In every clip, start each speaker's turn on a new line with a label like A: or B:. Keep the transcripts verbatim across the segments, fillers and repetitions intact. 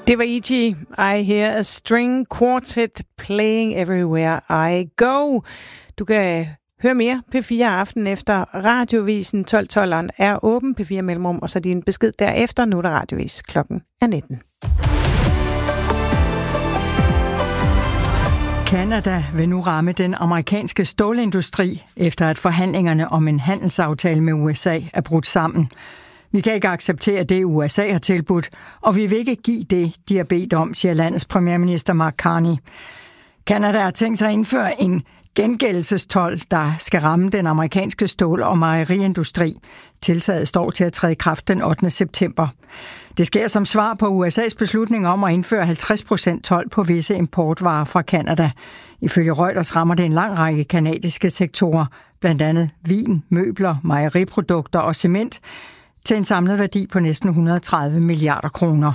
A: Det var E G. I hear a string quartet playing everywhere I go. Du kan høre mere P fire Aften efter Radiovisen. tolv tolv er åben, P fire Mellemrum, og så din besked derefter. Nu er der Radiovis. Klokken er nitten.
B: Canada vil nu ramme den amerikanske stålindustri, efter at forhandlingerne om en handelsaftale med U S A er brudt sammen. Vi kan ikke acceptere det, U S A har tilbudt, og vi vil ikke give det, de har bedt om, siger landets premierminister Mark Carney. Canada har tænkt sig at indføre en gengældelsestolv, der skal ramme den amerikanske stål- og mejeriindustri. Tiltaget står til at træde i kraft den ottende september. Det sker som svar på U S A's beslutning om at indføre halvtreds procent told på visse importvarer fra Canada. Ifølge Reuters rammer det en lang række canadiske sektorer, blandt andet vin, møbler, mejeriprodukter og cement, til en samlet værdi på næsten et hundrede og tredive milliarder kroner.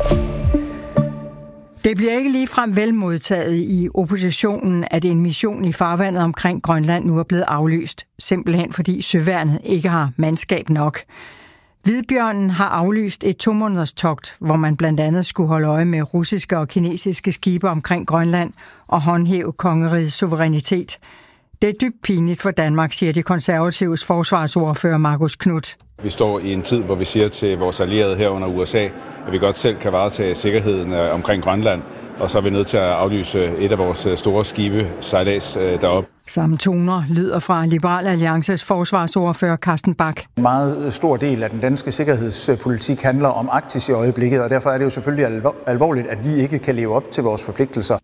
B: Det bliver ikke ligefrem velmodtaget i oppositionen, at en mission i farvandet omkring Grønland nu er blevet aflyst, simpelthen fordi søværnet ikke har mandskab nok. Hvidbjørnen har aflyst et to måneders togt, hvor man blandt andet skulle holde øje med russiske og kinesiske skibe omkring Grønland og håndhæve kongerigets suverænitet. Det er dybt pinligt for Danmark, siger de konservatives forsvarsordfører Marcus Knuth.
C: Vi står i en tid, hvor vi siger til vores allierede her under U S A, at vi godt selv kan varetage sikkerheden omkring Grønland, og så er vi nødt til at aflyse et af vores store skibe sejlads derop.
B: Samme toner lyder fra Liberal Alliances forsvarsordfører Carsten Bach.
D: En meget stor del af den danske sikkerhedspolitik handler om Arktis i øjeblikket, og derfor er det jo selvfølgelig alvorligt, at vi ikke kan leve op til vores forpligtelser.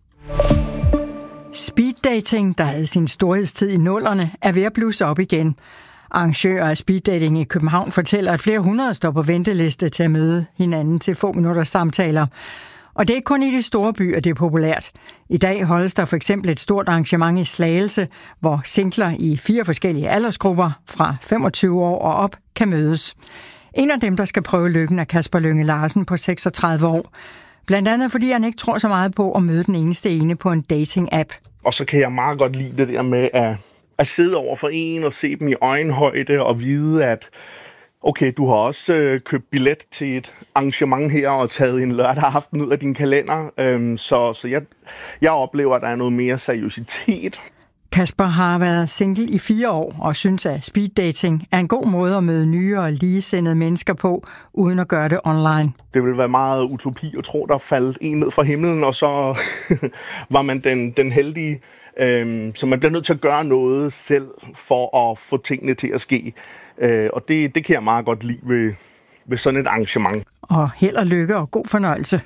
B: Speeddating, der havde sin storhedstid i nullerne, er ved at blusse op igen. Arrangører af speeddating i København fortæller, at flere hundrede står på venteliste til at møde hinanden til få minutters samtaler. Og det er ikke kun i de store byer, det er populært. I dag holdes der for eksempel et stort arrangement i Slagelse, hvor singler i fire forskellige aldersgrupper fra femogtyve år og op kan mødes. En af dem, der skal prøve lykken, er Kasper Lynge Larsen på seksogtredive år. Blandt andet fordi han ikke tror så meget på at møde den eneste ene på en dating-app.
E: Og så kan jeg meget godt lide det der med at, at sidde over for en og se dem i øjenhøjde og vide, at okay, du har også øh, købt billet til et arrangement her og taget en lørdag aften ud af din kalender. Øhm, så så jeg, jeg oplever, at der er noget mere seriøsitet.
B: Kasper har været single i fire år og synes, at speeddating er en god måde at møde nye og ligesindede mennesker på, uden at gøre det online.
E: Det ville være meget utopi at tro, der faldt en ned fra himlen, og så var man den, den heldige. Øhm, så man bliver nødt til at gøre noget selv for at få tingene til at ske. Øh, og det, det kan jeg meget godt lide ved, ved sådan et arrangement.
B: Og held og lykke og god fornøjelse.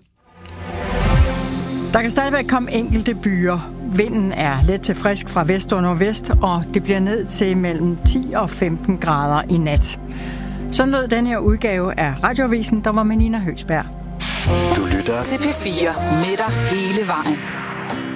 B: Der kan stadigvæk komme enkelte byer. Vinden er let til frisk fra vest og nordvest, og det bliver ned til mellem ti og femten grader i nat. Sådan lød den her udgave af Radioavisen, der var med Nina Høgsberg.
F: Du lytter til P fire med dig hele vejen.